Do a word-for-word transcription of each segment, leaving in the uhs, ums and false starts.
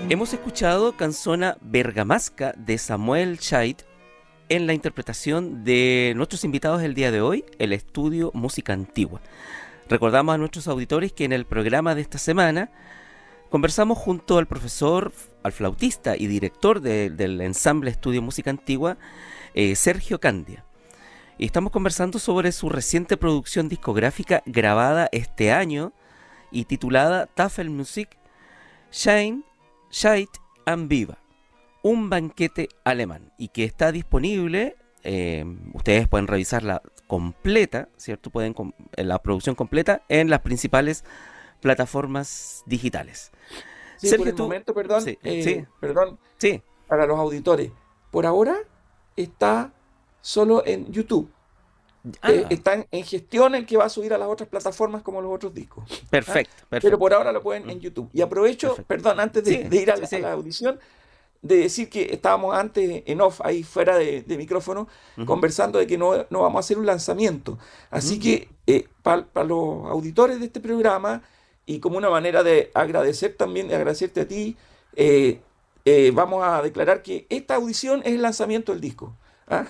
Hemos escuchado Canzona Bergamasca de Samuel Scheidt en la interpretación de nuestros invitados el día de hoy, el Estudio Música Antigua. Recordamos a nuestros auditores que en el programa de esta semana conversamos junto al profesor, al flautista y director de, del ensamble Estudio Música Antigua, eh, Sergio Candia. Y estamos conversando sobre su reciente producción discográfica grabada este año y titulada Tafelmusik Schein, Scheidt and Viva, un banquete alemán, y que está disponible, eh, ustedes pueden revisarla completa, ¿cierto? Pueden la producción completa en las principales plataformas digitales. Sí, Sergio, por el tú... momento, perdón, sí, eh, sí. perdón, sí. para los auditores, por ahora está solo en YouTube. Ah. Eh, está en, en gestión el que va a subir a las otras plataformas como los otros discos. Perfecto, ¿ah? perfecto. Pero por ahora lo pueden en YouTube. Y aprovecho, perfecto. perdón, antes de, sí, de ir a la, sí, sí. a la audición, de decir que estábamos antes en off, ahí fuera de, de micrófono, uh-huh. conversando de que no, no vamos a hacer un lanzamiento. Así uh-huh. que eh, para pa los auditores de este programa, y como una manera de agradecer también, de agradecerte a ti, eh, eh, vamos a declarar que esta audición es el lanzamiento del disco. ¿ah?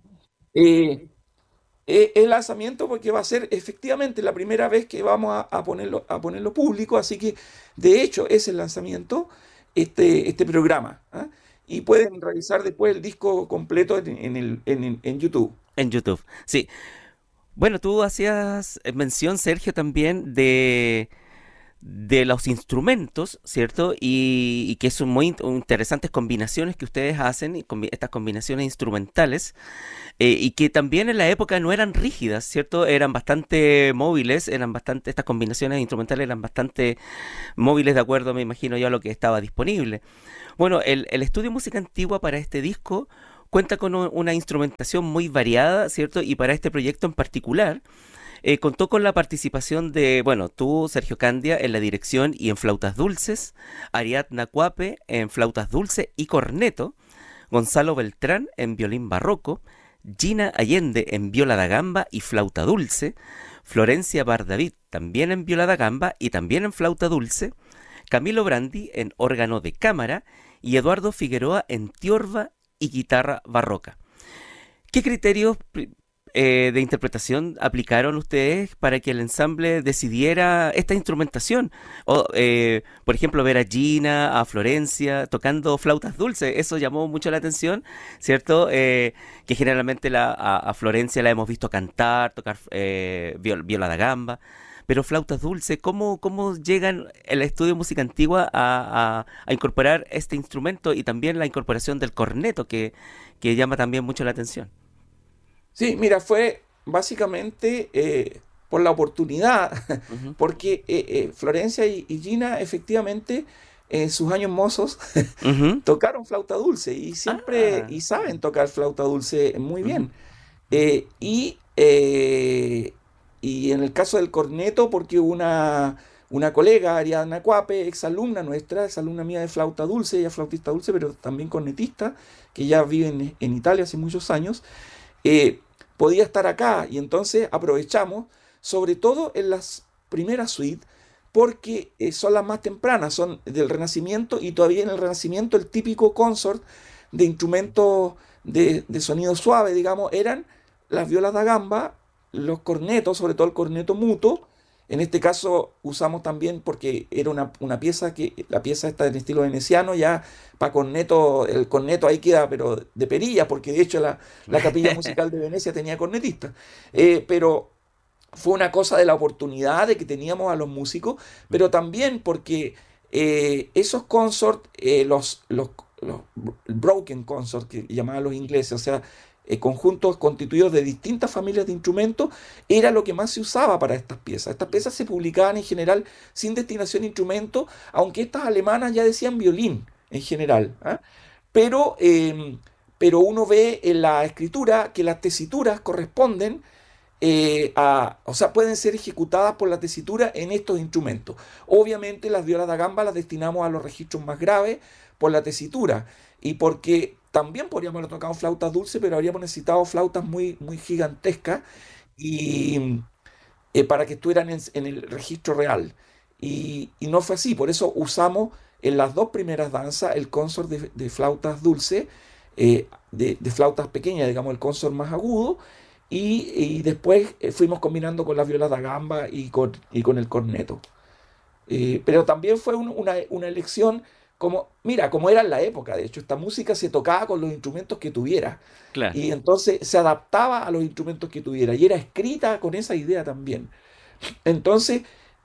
eh, eh, el lanzamiento porque va a ser efectivamente la primera vez que vamos a, a, ponerlo, a ponerlo público, así que de hecho es el lanzamiento este, este programa. ¿ah? Y pueden revisar después el disco completo en, en, el, en, en YouTube. En YouTube, sí. Bueno, tú hacías mención, Sergio, también de... de los instrumentos, ¿cierto? Y, y que son muy interesantes combinaciones que ustedes hacen, y combi estas combinaciones instrumentales, eh, y que también en la época no eran rígidas, ¿cierto? Eran bastante móviles, eran bastante, estas combinaciones instrumentales eran bastante móviles de acuerdo, me imagino yo, a lo que estaba disponible. Bueno, el, el Estudio Música Antigua para este disco cuenta con una instrumentación muy variada, ¿cierto? Y para este proyecto en particular, Eh, contó con la participación de, bueno, tú, Sergio Candia, en la dirección y en flautas dulces, Ariadna Cuape en flautas dulces y corneto, Gonzalo Beltrán en violín barroco, Gina Allende en viola da gamba y flauta dulce, Florencia Bardavid también en viola da gamba y también en flauta dulce, Camilo Brandi en órgano de cámara y Eduardo Figueroa en tiorba y guitarra barroca. ¿Qué criterios Eh, de interpretación aplicaron ustedes para que el ensamble decidiera esta instrumentación? O, eh, por ejemplo, ver a Gina, a Florencia tocando flautas dulces, eso llamó mucho la atención, ¿cierto? Eh, que generalmente la, a, a Florencia la hemos visto cantar, tocar eh, viol, viola da gamba, pero flautas dulces, ¿cómo, cómo llegan el Estudio Música Antigua a, a, a incorporar este instrumento y también la incorporación del corneto que, que llama también mucho la atención? Sí, mira, fue básicamente eh, por la oportunidad, uh-huh. porque eh, eh, Florencia y, y Gina efectivamente en sus años mozos uh-huh. tocaron flauta dulce y siempre ah. y saben tocar flauta dulce muy bien. Uh-huh. eh, y, eh, y en el caso del corneto, porque una, una colega, Ariadna Cuape, exalumna nuestra, exalumna mía de flauta dulce, ella es flautista dulce, pero también cornetista, que ya vive en, en Italia hace muchos años, eh, podía estar acá, y entonces aprovechamos, sobre todo en las primeras suites, porque eh, son las más tempranas, son del Renacimiento, y todavía en el Renacimiento el típico consort de instrumentos de, de sonido suave, digamos, eran las violas da gamba, los cornetos, sobre todo el corneto muto. En este caso usamos también, porque era una, una pieza que, la pieza está en estilo veneciano, ya para corneto, el corneto ahí queda, pero de perilla, porque de hecho la, la Capilla Musical de Venecia tenía cornetistas. Eh, pero fue una cosa de la oportunidad de que teníamos a los músicos, pero también porque eh, esos consorts, eh, los, los, los broken consorts que llamaban los ingleses, o sea, Eh, conjuntos constituidos de distintas familias de instrumentos, era lo que más se usaba para estas piezas. Estas piezas se publicaban en general sin destinación de instrumento, aunque estas alemanas ya decían violín en general. ¿eh? Pero, eh, pero uno ve en la escritura que las tesituras corresponden eh, a, o sea, pueden ser ejecutadas por la tesitura en estos instrumentos. Obviamente las violas da gamba las destinamos a los registros más graves por la tesitura, y porque también podríamos haber tocado flautas dulces, pero habríamos necesitado flautas muy, muy gigantescas y, eh, para que estuvieran en, en el registro real. Y, y no fue así, por eso usamos en las dos primeras danzas el consort de, de flautas dulces, eh, de, de flautas pequeñas, digamos, el consort más agudo, y, y después eh, fuimos combinando con las violas da gamba y con, y con el corneto. Eh, pero también fue un- una, una elección como, mira, como era en la época, de hecho, esta música se tocaba con los instrumentos que tuviera, Claro. y entonces se adaptaba a los instrumentos que tuviera, y era escrita con esa idea también. Entonces,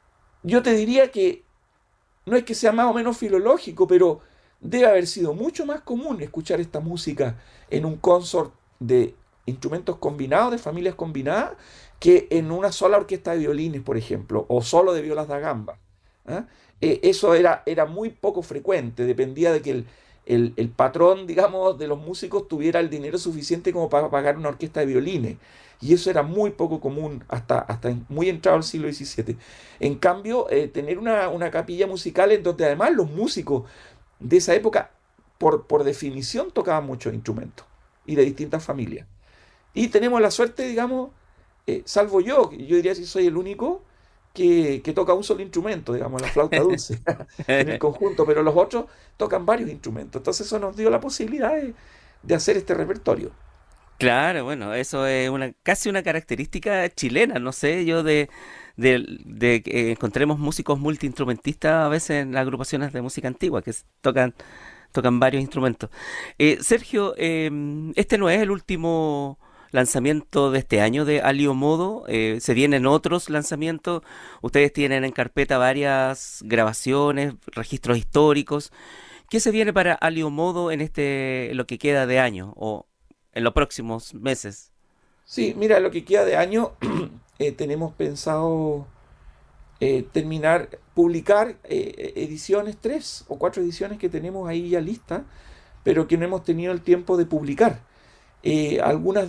yo te diría que no es que sea más o menos filológico, pero debe haber sido mucho más común escuchar esta música en un consort de instrumentos combinados, de familias combinadas, que en una sola orquesta de violines, por ejemplo, o solo de violas da gamba. ¿Ah? Eh, eso era, era muy poco frecuente, dependía de que el, el- el patrón, digamos, de los músicos tuviera el dinero suficiente como para pagar una orquesta de violines. Y eso era muy poco común hasta, hasta en- muy entrado el siglo diecisiete. En cambio, eh, tener una, una capilla musical en donde además los músicos de esa época, por, por definición, tocaban muchos instrumentos y de distintas familias. Y tenemos la suerte, digamos, eh, salvo yo, que yo diría que soy el único que, que toca un solo instrumento, digamos, la flauta dulce en el conjunto, pero los otros tocan varios instrumentos. Entonces eso nos dio la posibilidad de, de hacer este repertorio. Claro, bueno, eso es una casi una característica chilena, no sé, yo de, de, de que encontremos músicos multiinstrumentistas a veces en las agrupaciones de música antigua que s- tocan tocan varios instrumentos. Eh, Sergio, em, este no es el último lanzamiento de este año de Alio Modo, eh, se vienen otros lanzamientos, ustedes tienen en carpeta varias grabaciones, registros históricos. ¿Qué se viene para Alio Modo en este, en lo que queda de año o en los próximos meses? Sí, mira, lo que queda de año, eh, tenemos pensado eh, terminar, publicar eh, ediciones, tres o cuatro ediciones que tenemos ahí ya listas, pero que no hemos tenido el tiempo de publicar. Eh, algunas